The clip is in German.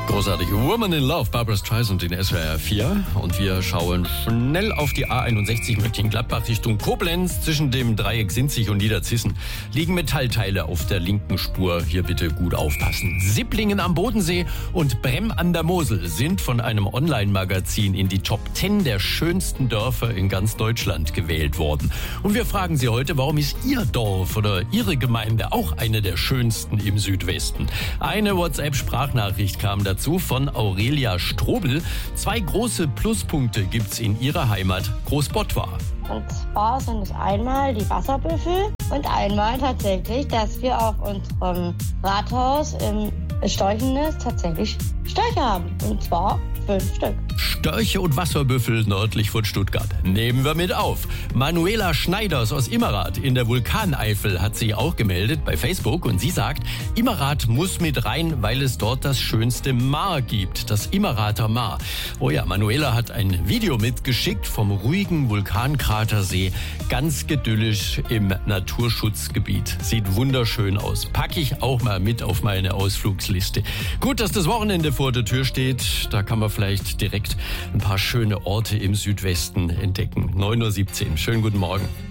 Großartig. Woman in Love, Barbra Streisand in SWR 4. Und wir schauen schnell auf die A61 Mönchengladbach Richtung Koblenz. Zwischen dem Dreieck Sinzig und Niederzissen liegen Metallteile auf der linken Spur. Hier bitte gut aufpassen. Sipplingen am Bodensee und Bremm an der Mosel sind von einem Online-Magazin in die Top 10 der schönsten Dörfer in ganz Deutschland gewählt worden. Und wir fragen Sie heute, warum ist Ihr Dorf oder Ihre Gemeinde auch eine der schönsten im Südwesten? Eine WhatsApp-Sprachnachricht kam dazu von Aurelia Strobel. 2 große Pluspunkte gibt's in ihrer Heimat Großbottwar. Und zwar sind es einmal die Wasserbüffel und einmal tatsächlich, dass wir auf unserem Rathaus im Storchenest tatsächlich Störche haben. Und zwar 5 Stück. Störche und Wasserbüffel nördlich von Stuttgart. Nehmen wir mit auf. Manuela Schneiders aus Immerath in der Vulkaneifel hat sich auch gemeldet bei Facebook und sie sagt, Immerath muss mit rein, weil es dort das schönste Maar gibt, das Immerather Maar. Oh ja, Manuela hat ein Video mitgeschickt vom ruhigen Vulkankratersee, ganz idyllisch im Naturschutzgebiet. Sieht wunderschön aus. Packe ich auch mal mit auf meine Ausflugsliste. Gut, dass das Wochenende vor der Tür steht. Da kann man vielleicht direkt ein paar schöne Orte im Südwesten entdecken. 9:17 Uhr. Schönen guten Morgen.